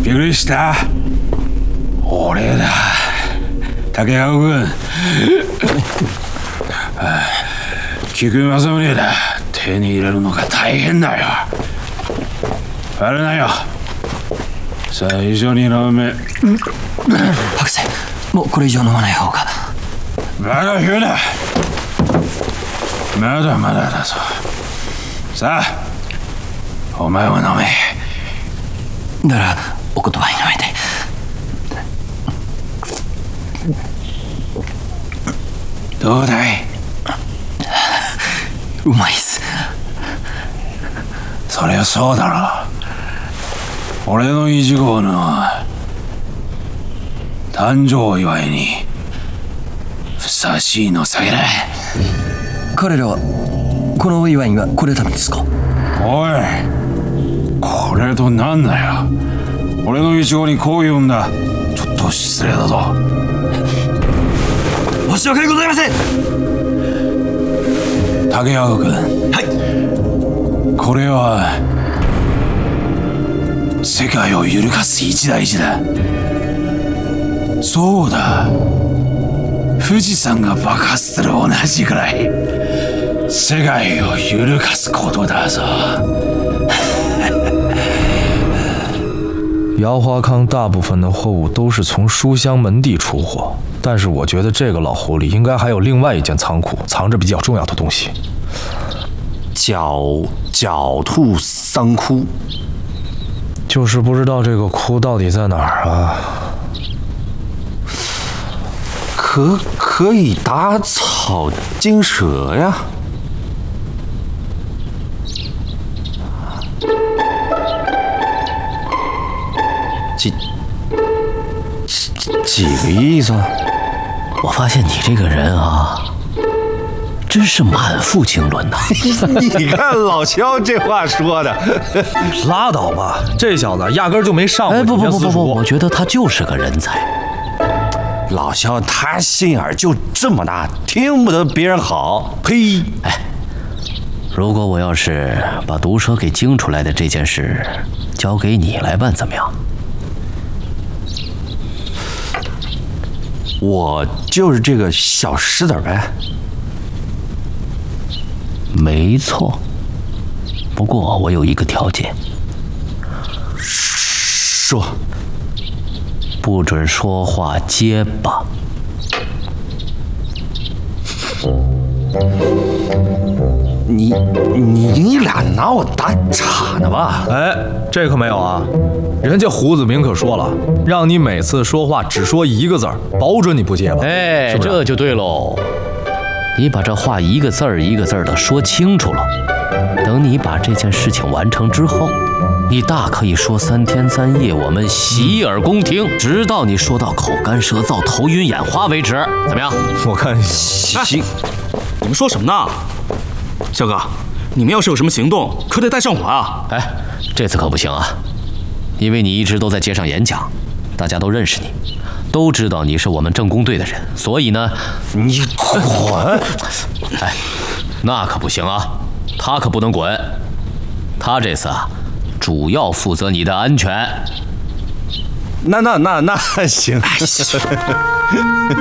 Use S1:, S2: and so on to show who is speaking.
S1: びっくりした。俺だ、竹川君。菊正宗だ。手に入れるのが大変だよ。あれなよ。最初に飲め。
S2: 博士、もうこれ以上飲まない方が。
S1: バカ言うな。まだまだだぞ。さあ、お前は飲め。
S2: ならお言葉に甘えて。
S1: どうだい？
S2: うまいっす。
S1: そりゃそうだろ。俺の一号の誕生祝いにふさわしいの酒だ。
S2: 彼らはこのお祝いにはこれためですか？
S1: おい、これとなんだよ。俺の一号にこう言うんだ。ちょっと失礼だぞ。
S2: 申し訳ございません。
S1: 竹川君。
S2: はい。
S1: これは世界を揺るがす一大事だ。そうだ、富士山が爆発する同じくらい世界を揺るがすことだぞ。
S3: 姚华康大部分的货物都是从书香门第出货，但是我觉得这个老狐狸应该还有另外一间仓库，藏着比较重要的东西。
S4: 狡兔三窟，
S3: 就是不知道这个窟到底在哪儿啊？
S4: 可以打草惊蛇呀。几个意思？
S5: 我发现你这个人啊，真是满腹经纶呐！
S4: 你看老肖这话说的，
S3: 拉倒吧，这小子压根就没上过
S5: 不，
S3: 几天私塾。
S5: 我觉得他就是个人才。
S4: 老肖他心眼就这么大，听不得别人好。呸！
S5: 哎，如果我要是把毒蛇给惊出来的这件事交给你来办，怎么样？
S4: 我就是这个小石子呗。
S5: 没错，不过我有一个条件。
S4: 说。
S5: 不准说话结巴。
S4: 你俩拿我打岔呢吧？
S3: 哎，这可没有啊！人家胡子明可说了，让你每次说话只说一个字儿，保准你不结巴。
S5: 哎，
S3: 是不是？
S5: 这就对喽。你把这话一个字儿一个字儿的说清楚了，等你把这件事情完成之后，你大可以说3天3夜，我们洗耳恭听，直到你说到口干舌燥、头晕眼花为止，怎么样？
S3: 我看行。
S4: 行，
S6: 你们说什么呢？肖哥，你们要是有什么行动，可得带上我啊！
S5: 哎，这次可不行啊，因为你一直都在街上演讲，大家都认识你，都知道你是我们政工队的人，所以呢，
S4: 你滚！
S5: 哎，那可不行啊，他可不能滚，他这次啊，主要负责你的安全。
S4: 那行。